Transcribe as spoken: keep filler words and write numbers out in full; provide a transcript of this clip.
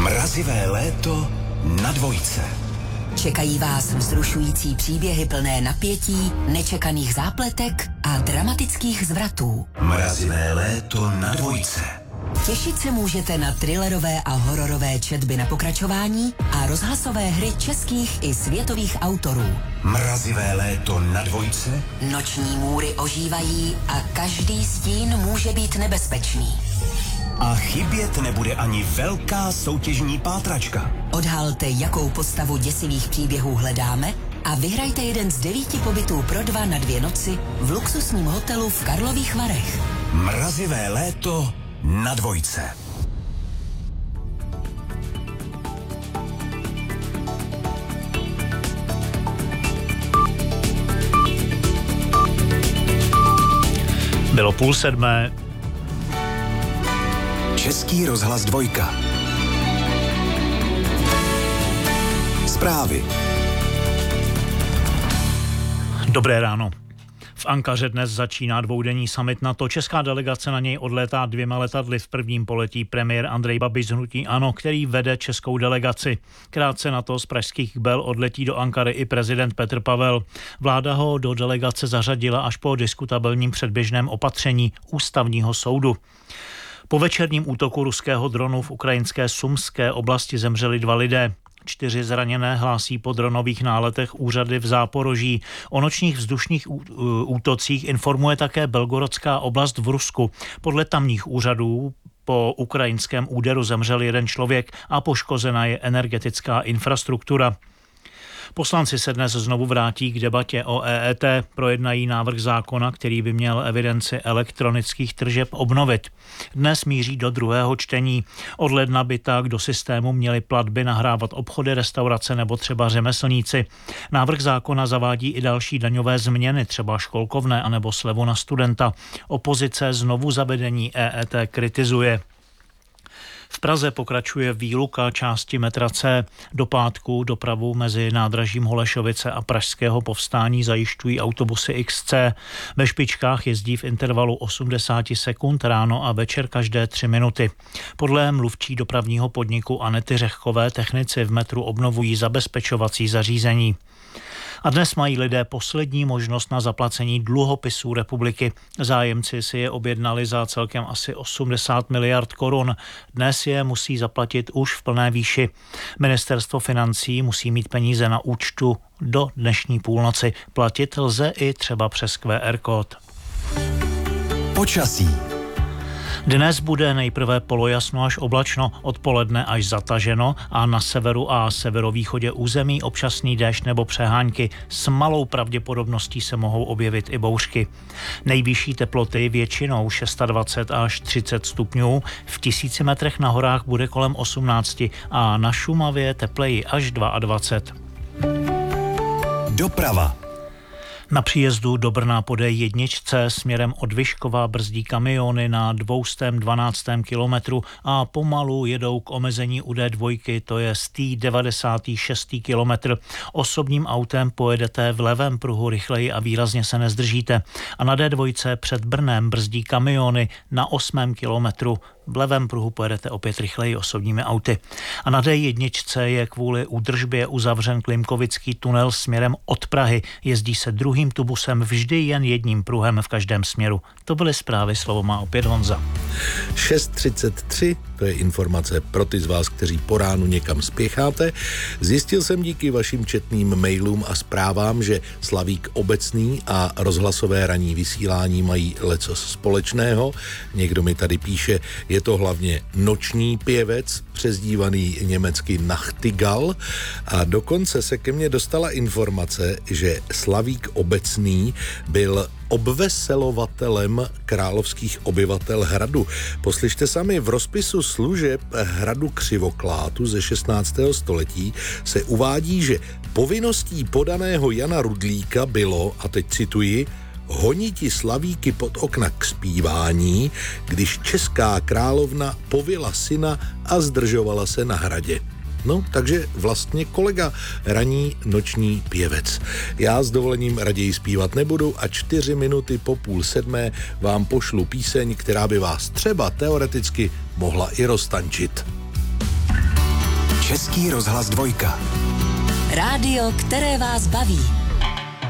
Mrazivé léto na dvojce. Čekají vás vzrušující příběhy plné napětí, nečekaných zápletek a dramatických zvratů. Mrazivé léto na dvojce. Těšit se můžete na thrillerové a hororové četby na pokračování a rozhlasové hry českých i světových autorů. Mrazivé léto na dvojce. Noční můry ožívají a každý stín může být nebezpečný. A chybět nebude ani velká soutěžní pátračka. Odhalte, jakou postavu děsivých příběhů hledáme a vyhrajte jeden z devíti pobytů pro dva na dvě noci v luxusním hotelu v Karlových Varech. Mrazivé léto na dvojce. Bylo půl sedmé. Český rozhlas dvojka. Zprávy. Dobré ráno. V Ankaře dnes začíná dvoudenní summit NATO. Česká delegace na něj odlétá dvěma letadly. V prvním poletí premiér Andrej Babiš z hnutí ANO, který vede českou delegaci. Krátce na to z pražských Bel odletí do Ankary i prezident Petr Pavel. Vláda ho do delegace zařadila až po diskutabilním předběžném opatření ústavního soudu. Po večerním útoku ruského dronu v ukrajinské Sumské oblasti zemřeli dva lidé. Čtyři zraněné hlásí po dronových náletech úřady v Záporoží. O nočních vzdušných útocích informuje také Belgorodská oblast v Rusku. Podle tamních úřadů po ukrajinském úderu zemřel jeden člověk a poškozena je energetická infrastruktura. Poslanci se dnes znovu vrátí k debatě o E E T, projednají návrh zákona, který by měl evidenci elektronických tržeb obnovit. Dnes míří do druhého čtení. Od ledna by tak do systému měly platby nahrávat obchody, restaurace nebo třeba řemeslníci. Návrh zákona zavádí i další daňové změny, třeba školkovné anebo slevu na studenta. Opozice znovu zavedení E E T kritizuje. V Praze pokračuje výluka části metra C. Do pátku dopravu mezi nádražím Holešovice a Pražského Povstání zajišťují autobusy X C. Ve špičkách jezdí v intervalu osmdesát sekund ráno a večer každé tři minuty. Podle mluvčí dopravního podniku Anety Řehkové technici v metru obnovují zabezpečovací zařízení. A dnes mají lidé poslední možnost na zaplacení dluhopisů republiky. Zájemci si je objednali za celkem asi osmdesát miliard korun. Dnes je musí zaplatit už v plné výši. Ministerstvo financí musí mít peníze na účtu do dnešní půlnoci. Platit lze i třeba přes Q R kód. Počasí. Dnes bude nejprve polojasno až oblačno, odpoledne až zataženo a na severu a severovýchodě území občasný déšť nebo přehánky. S malou pravděpodobností se mohou objevit i bouřky. Nejvyšší teploty většinou dvacet šest až třicet stupňů, v tisíci metrech na horách bude kolem osmnáct a na Šumavě tepleji až dvacet dva. Doprava. Na příjezdu do Brna po D jedna směrem od Vyškova brzdí kamiony na dvě dvanáct kilometru a pomalu jedou k omezení u D dva, to je stý devadesátý šestý kilometr. Osobním autem pojedete v levém pruhu rychleji a výrazně se nezdržíte. A na D dva před Brnem brzdí kamiony na osmém kilometru. V levém pruhu pojedete opět rychleji osobními auty. A na D jedna je kvůli údržbě uzavřen Klimkovický tunel směrem od Prahy. Jezdí se druhým tubusem vždy jen jedním pruhem v každém směru. To byly zprávy, slovo má opět Honza. šest třicet tři, to je informace pro ty z vás, kteří po ránu někam spěcháte. Zjistil jsem díky vašim četným mailům a zprávám, že Slavík obecný a rozhlasové ranní vysílání mají lecos společného. Někdo mi tady píše, je to hlavně noční pěvec, přezdívaný německy Nachtigall, a dokonce se ke mně dostala informace, že Slavík obecný byl obveselovatelem královských obyvatel hradu. Poslyšte sami, v rozpisu služeb hradu Křivoklátu ze šestnáctého století se uvádí, že povinností podaného Jana Rudlíka bylo, a teď cituji, honiti slavíky pod okna k zpívání, když česká královna povila syna a zdržovala se na hradě. No, takže vlastně kolega ranní noční pěvec. Já s dovolením raději zpívat nebudu a čtyři minuty po půl sedmé vám pošlu píseň, která by vás třeba teoreticky mohla i roztančit. Český rozhlas dvojka. Rádio, které vás baví.